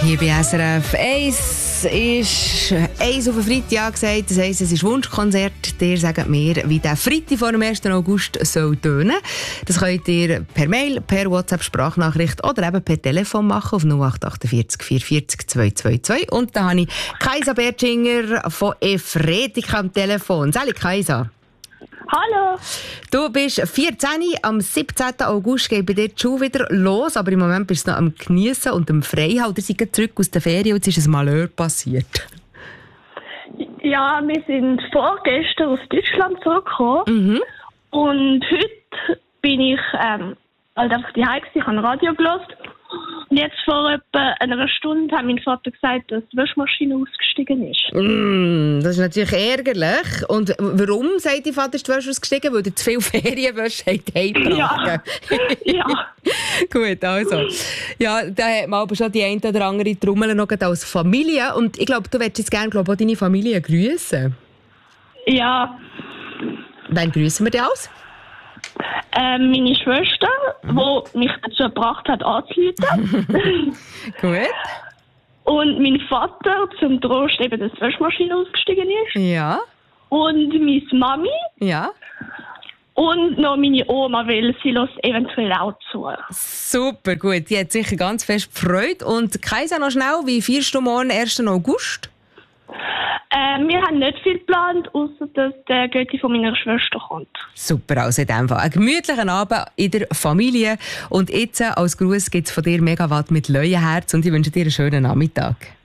Hier bei SRF 1 ist 1 auf den Freitag gesagt. Das heisst, es ist Wunschkonzert. Ihr sagt mir, wie der Freitag vor dem 1. August soll tönen. Das könnt ihr per Mail, per WhatsApp-Sprachnachricht oder eben per Telefon machen auf 0848 440 222. Und da habe ich Kaisa Bertschinger von Efretika am Telefon. Salut Kaisa. Hallo. Du bist 14, am 17. August geht bei dir die Schule wieder los, aber im Moment bist du noch am Geniessen und am Freihalten. Sie sind zurück aus der Ferien und jetzt ist ein Malheur passiert. Ja, wir sind vorgestern aus Deutschland zurückgekommen. Mhm. Und heute bin ich halt einfach daheim gewesen, ich habe Radio gehört. Und jetzt vor etwa einer Stunde hat mein Vater gesagt, dass die Waschmaschine ausgestiegen ist. Das ist natürlich ärgerlich. Und warum, sagt dein Vater, ist die Wäsche ausgestiegen? Weil er zu viel Ferienwäsche heimgebracht. Ja. Gut, also. Ja, da hat man aber schon die eine oder andere Trommel noch als Familie. Und ich glaube, du würdest jetzt gerne auch deine Familie grüßen. Ja. Wann grüßen wir dich aus? Meine Schwester, die mich dazu gebracht hat, anzurufen. Gut. Und mein Vater, zum Trost eben, dass die Waschmaschine ausgestiegen ist. Ja. Und meine Mami. Ja. Und noch meine Oma, weil sie lässt eventuell auch zu. Super, gut. Die hat sicher ganz fest gefreut. Und Kaisa, noch schnell, wie feierst du morgen 1. August? Wir haben nicht viel geplant, außer dass der Götti von meiner Schwester kommt. Super, also in dem Fall. Einen gemütlichen Abend in der Familie. Und jetzt als Gruß gibt es von dir Megawatt mit Leuenherz und ich wünsche dir einen schönen Nachmittag.